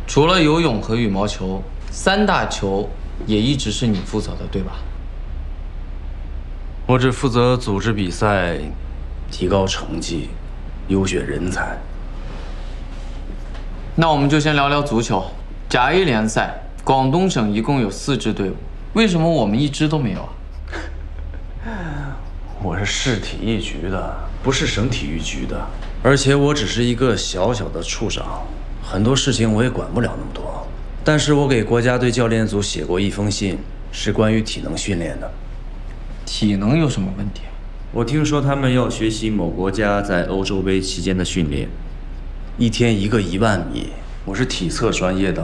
除了游泳和羽毛球，3大球也一直是你负责的，对吧？ 我只负责组织比赛，提高成绩，优选人才。 那我们就先聊聊足球。甲 A 联赛，广东省一共有4支队伍，为什么我们1支都没有啊？ 我是市体育局的，不是省体育局的，而且我只是一个小小的处长，很多事情我也管不了那么多。但是我给国家队教练组写过一封信，是关于体能训练的。 体能有什么问题啊？ 我听说他们要学习某国家在欧洲杯期间的训练， 一天一个10000米，我是体测专业的，